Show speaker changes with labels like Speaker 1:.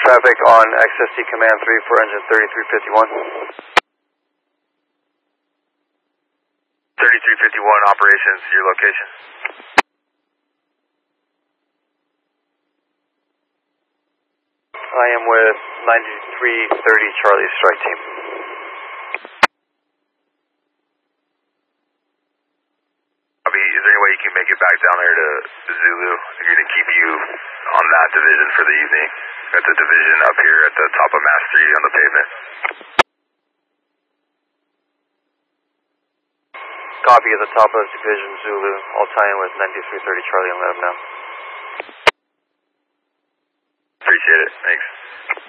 Speaker 1: traffic on XST Command 3 for engine 3351.
Speaker 2: 3351 operations, your location.
Speaker 1: I am with 9330 Charlie Strike Team.
Speaker 2: Is there any way you can make it back down there to Zulu? I'm going to keep you on that division for the evening. At the division up here at the top of Mass 3 on the pavement.
Speaker 1: Copy at the top of Division Zulu. I'll tie in with 9330 Charlie and let him know.
Speaker 2: Appreciate it. Thanks.